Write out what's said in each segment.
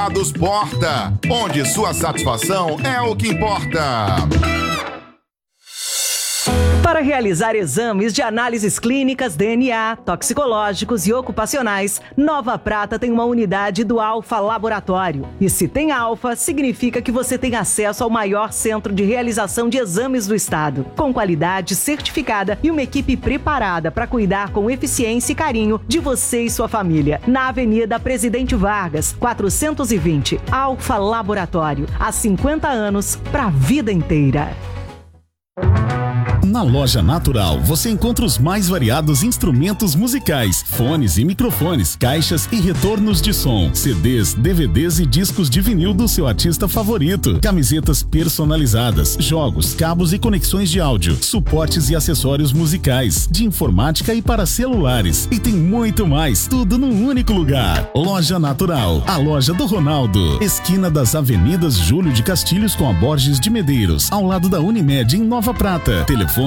Dos Porta, onde sua satisfação é o que importa. Para realizar exames de análises clínicas, DNA, toxicológicos e ocupacionais, Nova Prata tem uma unidade do Alfa Laboratório. E se tem Alfa, significa que você tem acesso ao maior centro de realização de exames do estado, com qualidade certificada e uma equipe preparada para cuidar com eficiência e carinho de você e sua família. Na Avenida Presidente Vargas, 420, Alfa Laboratório. Há 50 anos, para a vida inteira. Na Loja Natural, você encontra os mais variados instrumentos musicais, fones e microfones, caixas e retornos de som, CDs, DVDs e discos de vinil do seu artista favorito, camisetas personalizadas, jogos, cabos e conexões de áudio, suportes e acessórios musicais, de informática e para celulares. E tem muito mais, tudo num único lugar. Loja Natural, a loja do Ronaldo, esquina das Avenidas Júlio de Castilhos com a Borges de Medeiros, ao lado da Unimed em Nova Prata. Telefone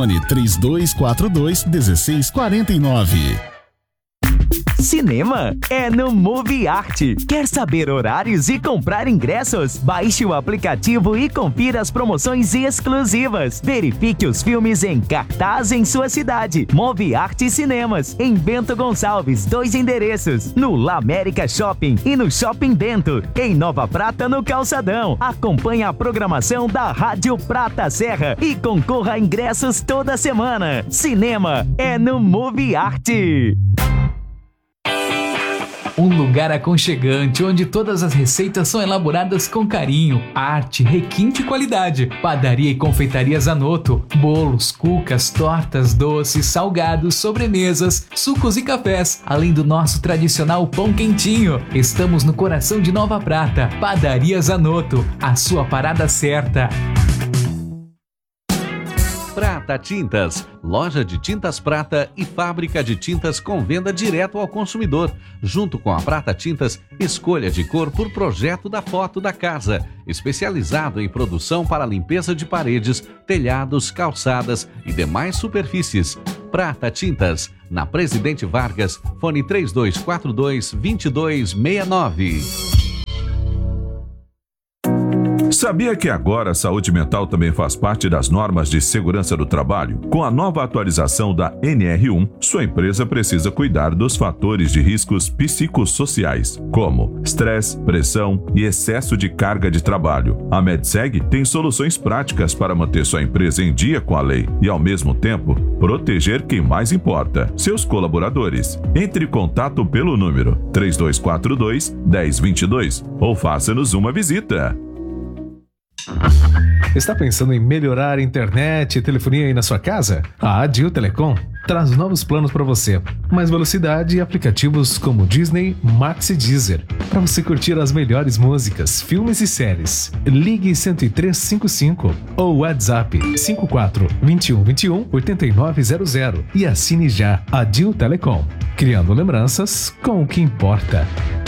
3242-1649. Cinema é no Movie Art. Quer saber horários e comprar ingressos? Baixe o aplicativo e confira as promoções exclusivas. Verifique os filmes em cartaz em sua cidade. Movie Art Cinemas, em Bento Gonçalves, 2 endereços, no La América Shopping e no Shopping Bento, em Nova Prata, no Calçadão. Acompanhe a programação da Rádio Prata Serra e concorra a ingressos toda semana. Cinema é no Movie Art. Um lugar aconchegante, onde todas as receitas são elaboradas com carinho, arte, requinte e qualidade. Padaria e confeitaria Zanotto. Bolos, cucas, tortas, doces, salgados, sobremesas, sucos e cafés. Além do nosso tradicional pão quentinho. Estamos no coração de Nova Prata. Padaria Zanotto, a sua parada certa. Prata Tintas, loja de tintas prata e fábrica de tintas com venda direto ao consumidor. Junto com a Prata Tintas, escolha de cor por projeto da foto da casa. Especializado em produção para limpeza de paredes, telhados, calçadas e demais superfícies. Prata Tintas, na Presidente Vargas, fone 3242-2269. Sabia que agora a saúde mental também faz parte das normas de segurança do trabalho? Com a nova atualização da NR1, sua empresa precisa cuidar dos fatores de riscos psicossociais, como estresse, pressão e excesso de carga de trabalho. A MedSeg tem soluções práticas para manter sua empresa em dia com a lei e, ao mesmo tempo, proteger quem mais importa, seus colaboradores. Entre em contato pelo número 3242-1022 ou faça-nos uma visita. Está pensando em melhorar a internet e telefonia aí na sua casa? A Adil Telecom traz novos planos para você. Mais velocidade e aplicativos como Disney, Max e Deezer, para você curtir as melhores músicas, filmes e séries. Ligue 10355 ou WhatsApp 54 21 21 8900 e assine já Adil Telecom, criando lembranças com o que importa.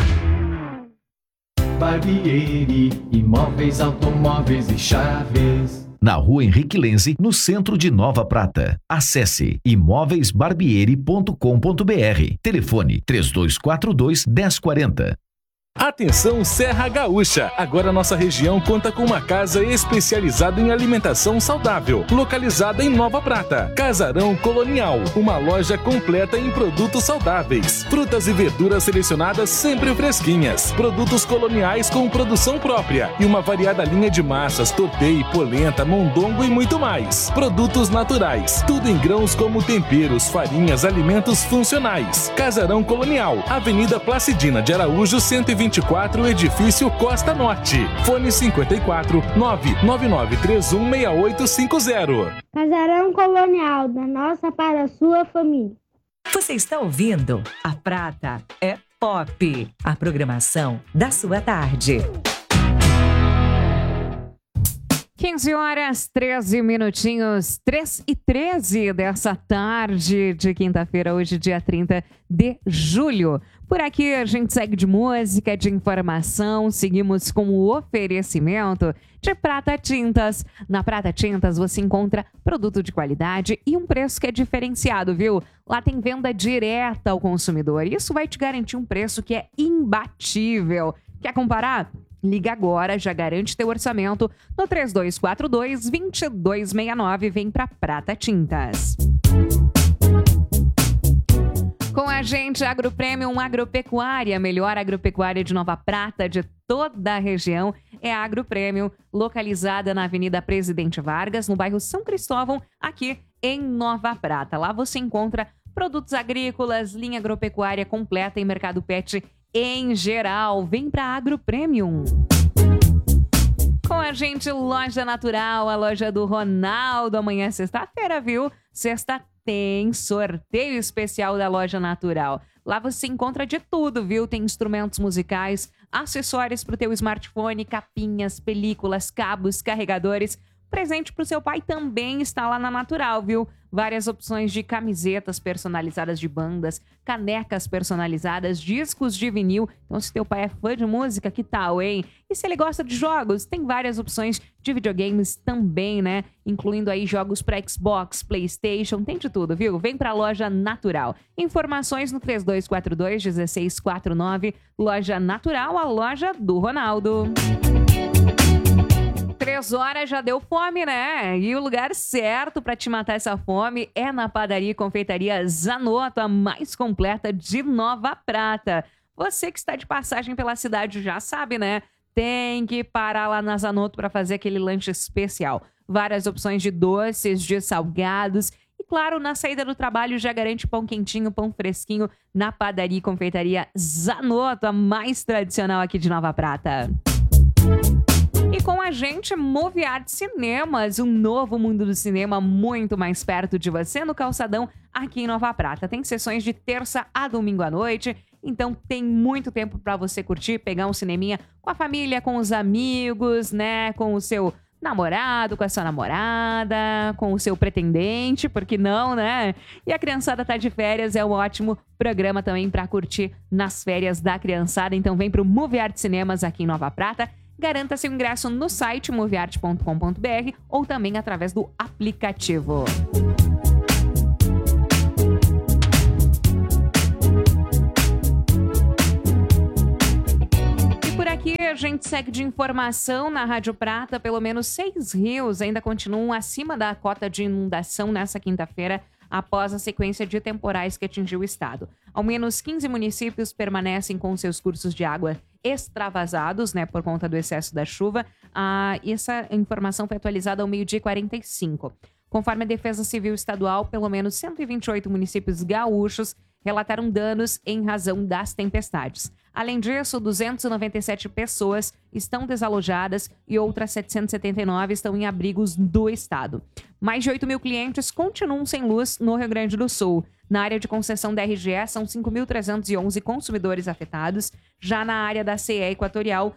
Barbieri, imóveis, automóveis e chaves. Na Rua Henrique Lenze, no centro de Nova Prata. Acesse imóveisbarbieri.com.br. Telefone 3242-1040. Atenção Serra Gaúcha! Agora nossa região conta com uma casa especializada em alimentação saudável, localizada em Nova Prata. Casarão Colonial, uma loja completa em produtos saudáveis. Frutas e verduras selecionadas sempre fresquinhas. Produtos coloniais com produção própria e uma variada linha de massas, tortei, polenta, mondongo e muito mais. Produtos naturais, tudo em grãos como temperos, farinhas, alimentos funcionais. Casarão Colonial, Avenida Placidina de Araújo, 124, edifício Costa Norte. Fone 54 999316850. Casarão Colonial, da nossa para a sua família. Você está ouvindo A Prata é Pop, a programação da sua tarde. 15 horas, 13 minutinhos, 3h13 dessa tarde de quinta-feira, hoje dia 30 de julho. Por aqui a gente segue de música, de informação, seguimos com o oferecimento de Prata Tintas. Na Prata Tintas você encontra produto de qualidade e um preço que é diferenciado, viu? Lá tem venda direta ao consumidor. Isso vai te garantir um preço que é imbatível. Quer comparar? Liga agora, já garante teu orçamento no 3242-2269. Vem pra Prata Tintas. Com a gente, Agro Premium Agropecuária, melhor agropecuária de Nova Prata, de toda a região, é a Agro Premium, localizada na Avenida Presidente Vargas, no bairro São Cristóvão, aqui em Nova Prata. Lá você encontra produtos agrícolas, linha agropecuária completa e mercado pet em geral. Vem para Agro Premium. Com a gente, Loja Natural, a loja do Ronaldo. Amanhã é sexta-feira, viu? Sexta tem sorteio especial da Loja Natural. Lá você encontra de tudo, viu? Tem instrumentos musicais, acessórios para o teu smartphone, capinhas, películas, cabos, carregadores. Presente para o seu pai também está lá na Natural, viu? Várias opções de camisetas personalizadas de bandas, canecas personalizadas, discos de vinil. Então, se teu pai é fã de música, que tal, hein? E se ele gosta de jogos, tem várias opções de videogames também, né? Incluindo aí jogos para Xbox, PlayStation, tem de tudo, viu? Vem pra Loja Natural. Informações no 3242-1649. Loja Natural, a loja do Ronaldo. 3 horas já deu fome, né? E o lugar certo para te matar essa fome é na Padaria e Confeitaria Zanotto, a mais completa de Nova Prata. Você que está de passagem pela cidade já sabe, né? Tem que parar lá na Zanotto para fazer aquele lanche especial. Várias opções de doces, de salgados. E claro, na saída do trabalho já garante pão quentinho, pão fresquinho na Padaria e Confeitaria Zanotto, a mais tradicional aqui de Nova Prata. E com a gente, Moviart Cinemas, um novo mundo do cinema muito mais perto de você no Calçadão, aqui em Nova Prata. Tem sessões de terça a domingo à noite, então tem muito tempo para você curtir, pegar um cineminha com a família, com os amigos, né, com o seu namorado, com a sua namorada, com o seu pretendente, por que não, né? E a criançada tá de férias, é um ótimo programa também para curtir nas férias da criançada. Então vem pro Moviart Cinemas aqui em Nova Prata. Garanta seu ingresso no site moviart.com.br ou também através do aplicativo. E por aqui a gente segue de informação na Rádio Prata. Pelo menos 6 rios ainda continuam acima da cota de inundação nessa quinta-feira, após a sequência de temporais que atingiu o estado. Ao menos 15 municípios permanecem com seus cursos de água extravasados, né, por conta do excesso da chuva. Essa informação foi atualizada ao 12h45. Conforme a Defesa Civil Estadual, pelo menos 128 municípios gaúchos relataram danos em razão das tempestades. Além disso, 297 pessoas estão desalojadas e outras 779 estão em abrigos do estado. Mais de 8 mil clientes continuam sem luz no Rio Grande do Sul. Na área de concessão da RGE, são 5.311 consumidores afetados. Já na área da CE Equatorial,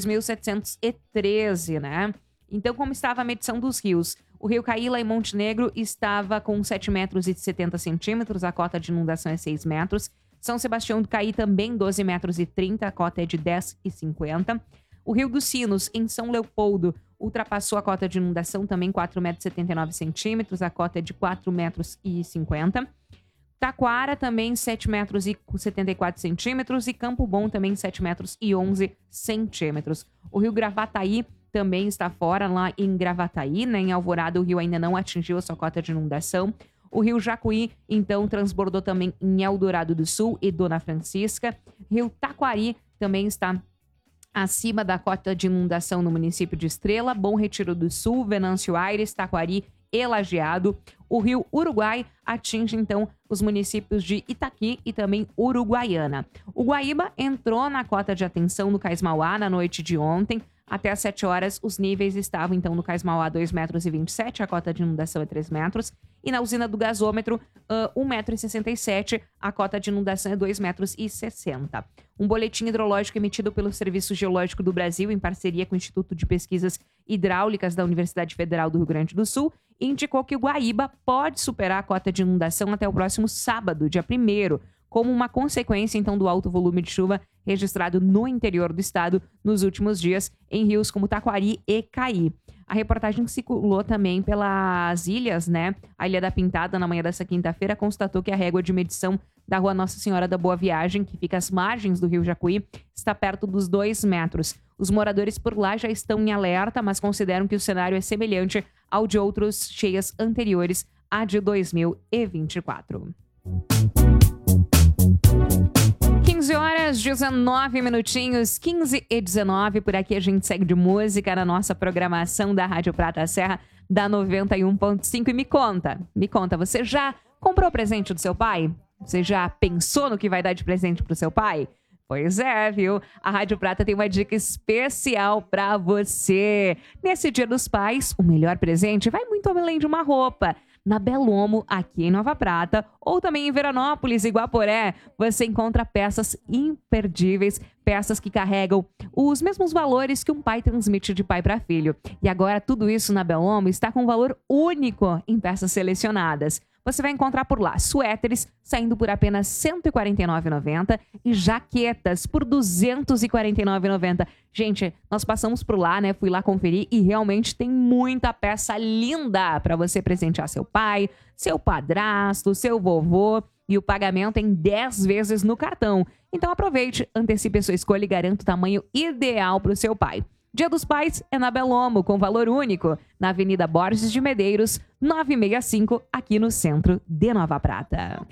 2.713, né? Então, como estava a medição dos rios? O Rio Caíla, em Montenegro, estava com 7,70 metros, a cota de inundação é 6 metros. São Sebastião do Caí também 12,30 metros, a cota é de 10,50. O Rio dos Sinos, em São Leopoldo, ultrapassou a cota de inundação também 4,79 metros, a cota é de 4,50 metros. Taquara também 7,74 metros e Campo Bom também 7,11 metros. O Rio Gravataí também está fora, lá em Gravataí, né? Em Alvorada o rio ainda não atingiu a sua cota de inundação. O Rio Jacuí, então, transbordou também em Eldorado do Sul e Dona Francisca. Rio Taquari também está acima da cota de inundação no município de Estrela, Bom Retiro do Sul, Venâncio Aires, Taquari e Lajeado. O Rio Uruguai atinge, então, os municípios de Itaqui e também Uruguaiana. O Guaíba entrou na cota de atenção no Cais Mauá na noite de ontem. Até às 7 horas, os níveis estavam, então, no Cais Mauá 2,27 metros, a cota de inundação é 3 metros. E na usina do gasômetro, 1,67 metro, a cota de inundação é 2,60 metros. Um boletim hidrológico emitido pelo Serviço Geológico do Brasil, em parceria com o Instituto de Pesquisas Hidráulicas da Universidade Federal do Rio Grande do Sul, indicou que o Guaíba pode superar a cota de inundação até o próximo sábado, dia 1º, como uma consequência, então, do alto volume de chuva registrado no interior do estado nos últimos dias em rios como Taquari e Caí. A reportagem circulou também pelas ilhas, né? A Ilha da Pintada, na manhã dessa quinta-feira, constatou que a régua de medição da Rua Nossa Senhora da Boa Viagem, que fica às margens do Rio Jacuí, está perto dos 2 metros. Os moradores por lá já estão em alerta, mas consideram que o cenário é semelhante ao de outras cheias anteriores à de 2024. 15 horas, 19 minutinhos, 15 e 19. Por aqui a gente segue de música na nossa programação da Rádio Prata Serra, da 91.5. E me conta, você já comprou presente do seu pai? Você já pensou no que vai dar de presente pro seu pai? Pois é, viu? A Rádio Prata tem uma dica especial pra você. Nesse Dia dos Pais, o melhor presente vai muito além de uma roupa. Na Belomo, aqui em Nova Prata, ou também em Veranópolis e Guaporé, você encontra peças imperdíveis, peças que carregam os mesmos valores que um pai transmite de pai para filho. E agora tudo isso na Belomo está com um valor único em peças selecionadas. Você vai encontrar por lá suéteres saindo por apenas R$ 149,90 e jaquetas por R$ 249,90. Gente, nós passamos por lá, né? Fui lá conferir e realmente tem muita peça linda para você presentear seu pai, seu padrasto, seu vovô. E o pagamento em 10 vezes no cartão. Então aproveite, antecipe a sua escolha e garanta o tamanho ideal para o seu pai. Dia dos Pais é na Belomo, com valor único, na Avenida Borges de Medeiros, 965, aqui no centro de Nova Prata.